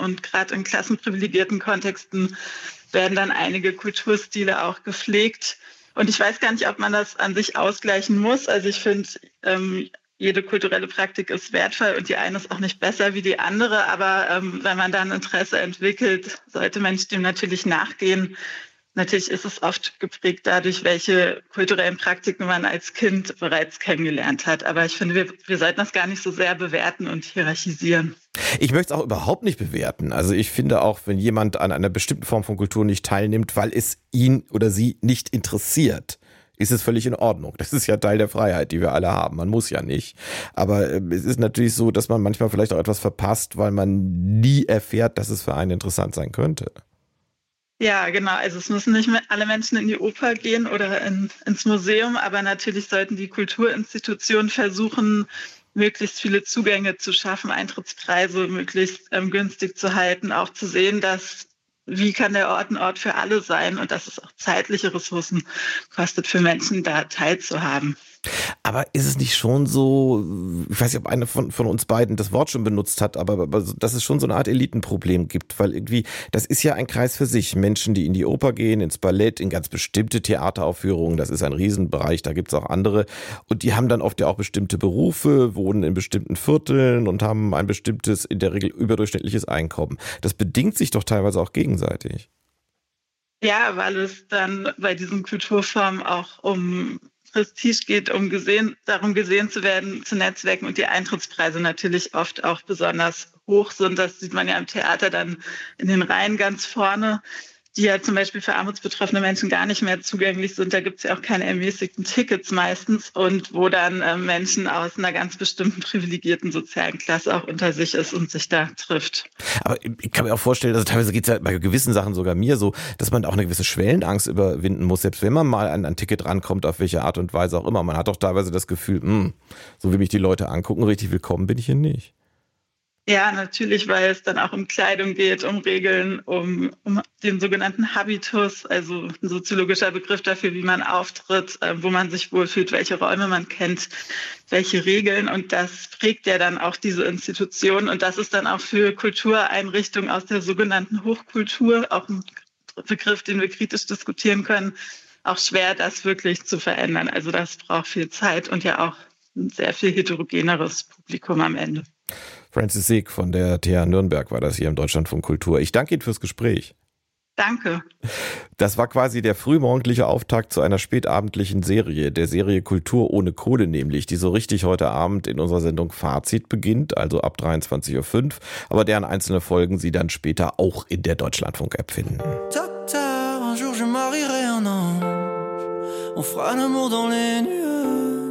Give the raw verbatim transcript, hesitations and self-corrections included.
und gerade in klassenprivilegierten Kontexten werden dann einige Kulturstile auch gepflegt. Und ich weiß gar nicht, ob man das an sich ausgleichen muss. Also ich finde, ähm, jede kulturelle Praktik ist wertvoll und die eine ist auch nicht besser wie die andere. Aber ähm, wenn man da ein Interesse entwickelt, sollte man dem natürlich nachgehen. Natürlich ist es oft geprägt dadurch, welche kulturellen Praktiken man als Kind bereits kennengelernt hat. Aber ich finde, wir, wir sollten das gar nicht so sehr bewerten und hierarchisieren. Ich möchte es auch überhaupt nicht bewerten. Also ich finde auch, wenn jemand an einer bestimmten Form von Kultur nicht teilnimmt, weil es ihn oder sie nicht interessiert, ist es völlig in Ordnung. Das ist ja Teil der Freiheit, die wir alle haben. Man muss ja nicht. Aber es ist natürlich so, dass man manchmal vielleicht auch etwas verpasst, weil man nie erfährt, dass es für einen interessant sein könnte. Ja, genau. Also es müssen nicht alle Menschen in die Oper gehen oder in, ins Museum, aber natürlich sollten die Kulturinstitutionen versuchen, möglichst viele Zugänge zu schaffen, Eintrittspreise möglichst ähm, günstig zu halten, auch zu sehen, dass wie kann der Ort ein Ort für alle sein und dass es auch zeitliche Ressourcen kostet für Menschen, da teilzuhaben. Aber ist es nicht schon so, ich weiß nicht, ob einer von, von uns beiden das Wort schon benutzt hat, aber, aber dass es schon so eine Art Elitenproblem gibt, weil irgendwie, das ist ja ein Kreis für sich. Menschen, die in die Oper gehen, ins Ballett, in ganz bestimmte Theateraufführungen, das ist ein Riesenbereich, da gibt's auch andere und die haben dann oft ja auch bestimmte Berufe, wohnen in bestimmten Vierteln und haben ein bestimmtes, in der Regel überdurchschnittliches Einkommen. Das bedingt sich doch teilweise auch gegenseitig. Ja, weil es dann bei diesen Kulturformen auch um Prestige geht, um gesehen, darum gesehen zu werden, zu netzwerken und die Eintrittspreise natürlich oft auch besonders hoch sind. Das sieht man ja im Theater dann in den Reihen ganz vorne, die ja zum Beispiel für armutsbetroffene Menschen gar nicht mehr zugänglich sind. Da gibt es ja auch keine ermäßigten Tickets meistens und wo dann äh, Menschen aus einer ganz bestimmten privilegierten sozialen Klasse auch unter sich ist und sich da trifft. Aber ich kann mir auch vorstellen, also teilweise geht es ja bei gewissen Sachen sogar mir so, dass man auch eine gewisse Schwellenangst überwinden muss, selbst wenn man mal an ein Ticket rankommt, auf welche Art und Weise auch immer. Man hat doch teilweise das Gefühl, mh, so wie mich die Leute angucken, richtig willkommen bin ich hier nicht. Ja, natürlich, weil es dann auch um Kleidung geht, um Regeln, um, um den sogenannten Habitus, also ein soziologischer Begriff dafür, wie man auftritt, äh, wo man sich wohlfühlt, welche Räume man kennt, welche Regeln. Und das prägt ja dann auch diese Institution. Und das ist dann auch für Kultureinrichtungen aus der sogenannten Hochkultur, auch ein Begriff, den wir kritisch diskutieren können, auch schwer, das wirklich zu verändern. Also das braucht viel Zeit und ja auch ein sehr viel heterogeneres Publikum am Ende. Francis Seeg von der T H Nürnberg war das hier im Deutschlandfunk Kultur. Ich danke Ihnen fürs Gespräch. Danke. Das war quasi der frühmorgendliche Auftakt zu einer spätabendlichen Serie, der Serie Kultur ohne Kohle nämlich, die so richtig heute Abend in unserer Sendung Fazit beginnt, also ab dreiundzwanzig Uhr fünf, aber deren einzelne Folgen Sie dann später auch in der Deutschlandfunk-App finden. Docteur, un jour je marierai un ange, on fera l'amour dans les nuages.